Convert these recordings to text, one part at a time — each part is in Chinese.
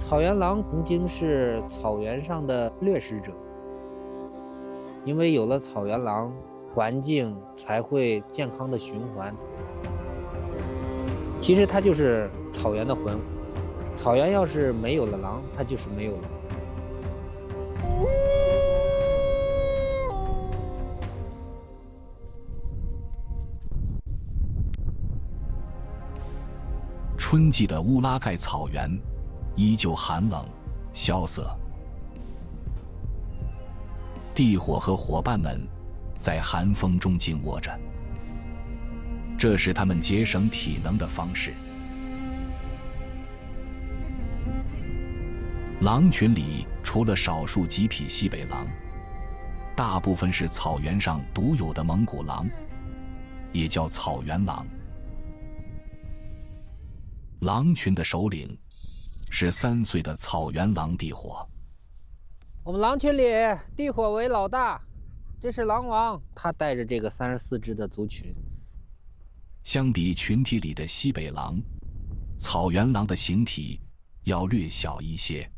草原狼曾经是草原上的掠食者，因为有了草原狼，环境才会健康的循环。其实它就是草原的魂，草原要是没有了狼，它就是没有了魂。 春季的乌拉盖草原依旧寒冷萧瑟，地火和伙伴们在寒风中静卧着，这是他们节省体能的方式。狼群里除了少数几匹西北狼，大部分是草原上独有的蒙古狼，也叫草原狼。狼群的首领是3岁的草原狼地火。 我们狼群里地火为老大，这是狼王，他带着这个34只的族群。 相比群体里的西北狼，草原狼的形体要略小一些。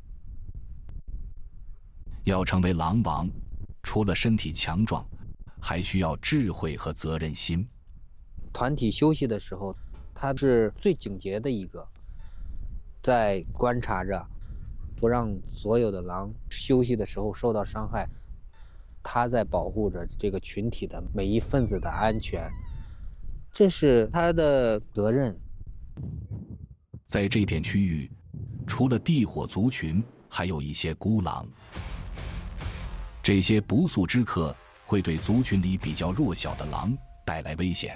要成为狼王，除了身体强壮，还需要智慧和责任心。 团体休息的时候，他是最警觉的一个，在观察着，不让所有的狼休息的时候受到伤害。他在保护着这个群体的每一份子的安全，这是他的责任。 在这片区域，除了地火族群，还有一些孤狼。这些不速之客会对族群里比较弱小的狼带来危险。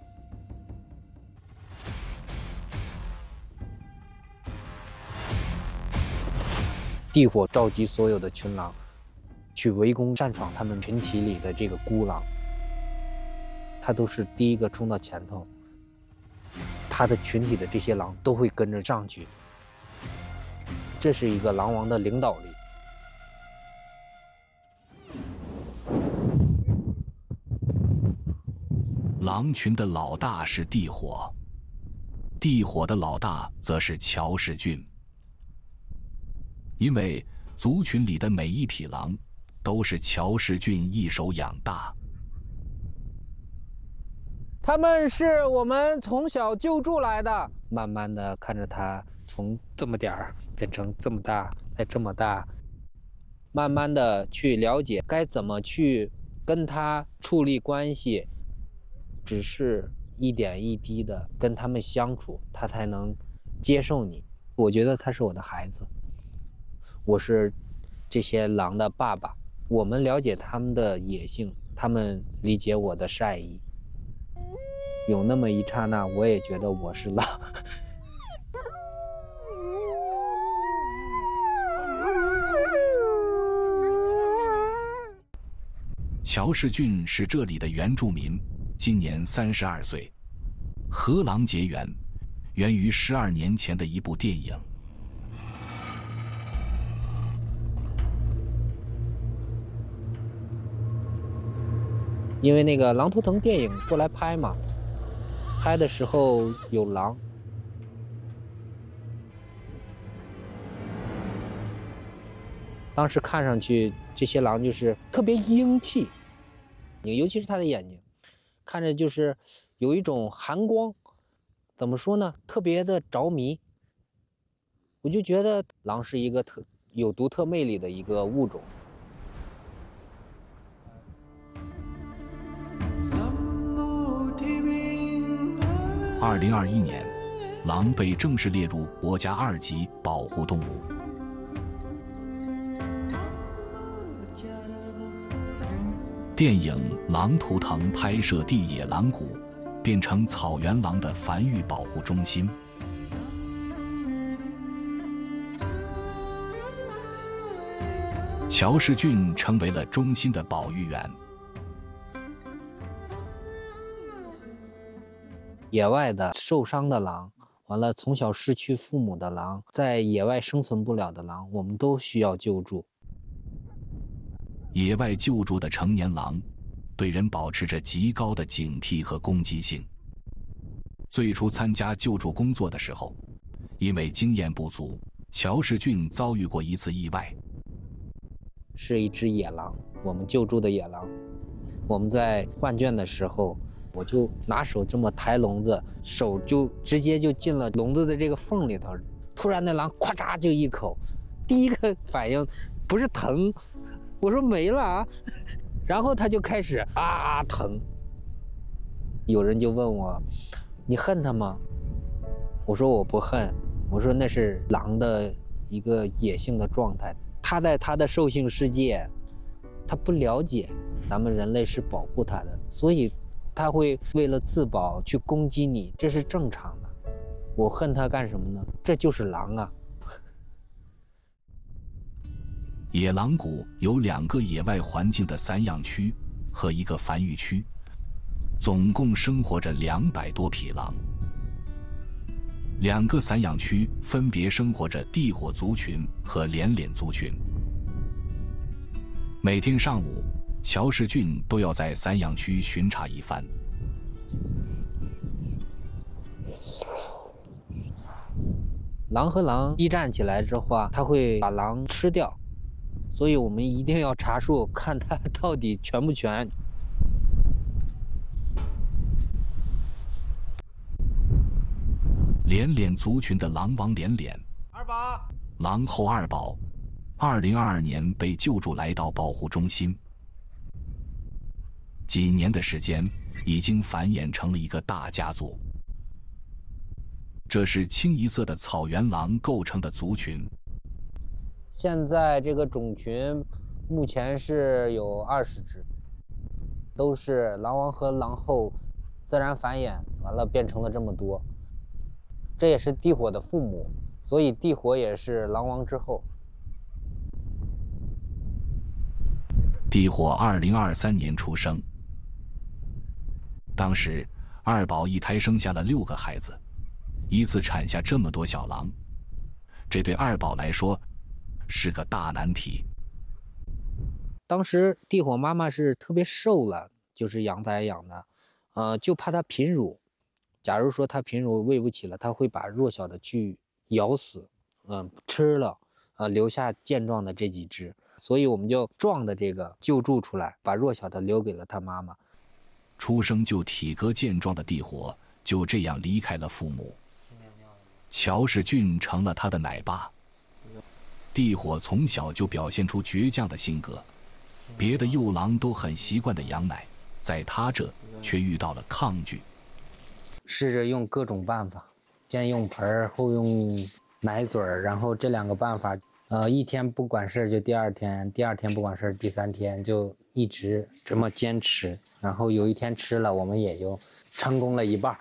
地火召集所有的群狼去围攻擅闯他们群体里的这个孤狼，他都是第一个冲到前头，他的群体的这些狼都会跟着上去，这是一个狼王的领导力。 狼群的老大是地火，地火的老大则是乔氏郡。因为族群里的每一匹狼都是乔氏郡一手养大， 他们是我们从小救助来的，慢慢的看着他从这么点儿变成这么大，再这么大，慢慢的去了解该怎么去跟他处理关系，只是一点一滴的跟他们相处，他才能接受你。我觉得他是我的孩子，我是这些狼的爸爸，我们了解他们的野性，他们理解我的善意。有那么一刹那，我也觉得我是狼。 乔氏郡是这里的原住民，今年32岁，和狼结缘，源于12年前的一部电影。 因为那个《狼图腾》电影过来拍嘛，拍的时候有狼，当时看上去这些狼就是特别英气，尤其是他的眼睛，看着就是有一种寒光，怎么说呢，特别的着迷。我就觉得狼是一个有独特魅力的一个物种。 2021年，狼被正式列入国家2级保护动物。电影《狼图腾》拍摄地野狼谷变成草原狼的繁育保护中心。乔氏郡成为了中心的保育员。 野外的受伤的狼，完了从小失去父母的狼，在野外生存不了的狼，我们都需要救助。 野外救助的成年狼对人保持着极高的警惕和攻击性。最初参加救助工作的时候，因为经验不足， 乔世俊遭遇过一次意外， 是一只野狼，我们救助的野狼。我们在换圈的时候，我就拿手这么抬笼子，手就直接就进了笼子的这个缝里头。突然那狼咵嚓就一口，第一个反应不是疼，我说没了啊，然后他就开始啊疼。有人就问我，你恨他吗？我说我不恨，我说那是狼的一个野性的状态，他在他的兽性世界，他不了解咱们人类是保护他的，所以他会为了自保去攻击你，这是正常的。我恨他干什么呢？这就是狼啊。 野狼谷有2个野外环境的散养区和一个繁育区，总共生活着200多匹狼。2个散养区分别生活着地火族群和连脸族群。每天上午，乔世俊都要在散养区巡查一番。 狼和狼激战起来之后啊，它会把狼吃掉，所以我们一定要查数，看它到底全不全。 连脸族群的狼王连脸、 二宝、 狼后二宝，2022年被救助来到保护中心。几年的时间，已经繁衍成了一个大家族。这是清一色的草原狼构成的族群。 现在这个种群目前是有20只，都是狼王和狼后自然繁衍，完了变成了这么多。这也是地火的父母，所以地火也是狼王之后。 地火2023年出生，当时二宝一胎生下了6个孩子，一次产下这么多小狼，这对二宝来说是个大难题。 当时地火妈妈是特别瘦了，就是养崽养的，就怕它贫乳。假如说它贫乳喂不起了，它会把弱小的去咬死，吃了，留下健壮的这几只。所以我们就壮的这个救助出来，把弱小的留给了他妈妈。 出生就体格健壮的地火就这样离开了父母，乔世俊成了他的奶爸。地火从小就表现出倔强的性格，别的幼狼都很习惯的羊奶，在他这却遇到了抗拒。 试着用各种办法，先用盆后用奶嘴然后这2个办法，一天不管事就第2天，第2天不管事第3天，就一直这么坚持。然后有一天吃了，我们也就成功了一半。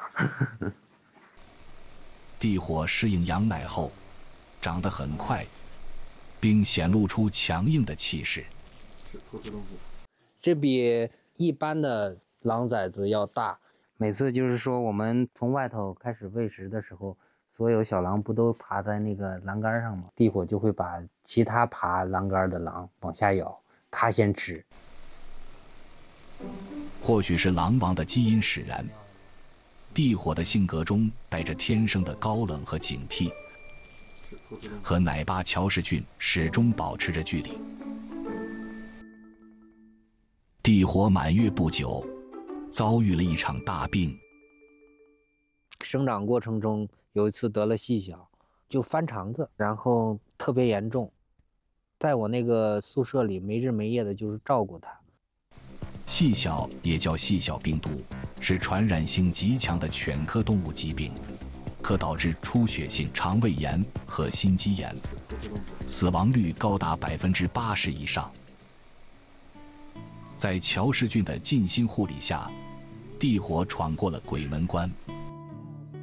地火适应羊奶后，长得很快，并显露出强硬的气势。 这比一般的狼崽子要大。每次就是说我们从外头开始喂食的时候，所有小狼不都爬在那个栏杆上吗？地火就会把其他爬栏杆的狼往下咬，它先吃。 或许是狼王的基因使然，地火的性格中带着天生的高冷和警惕，和奶爸乔世俊始终保持着距离。地火满月不久，遭遇了一场大病。 生长过程中有一次得了细小，就翻肠子，然后特别严重，在我那个宿舍里没日没夜的就是照顾他。 细小也叫细小病毒，是传染性极强的犬科动物疾病，可导致出血性肠胃炎和心肌炎，死亡率高达80%以上。在乔世俊的尽心护理下，地火闯过了鬼门关。